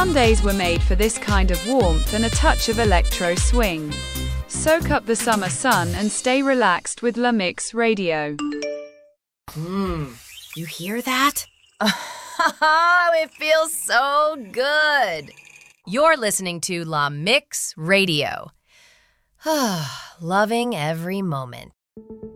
Sundays were made for this kind of warmth and a touch of electro swing. Soak up the summer sun and stay relaxed with La Mix Radio. You hear that? It feels so good. You're listening to La Mix Radio. Loving every moment.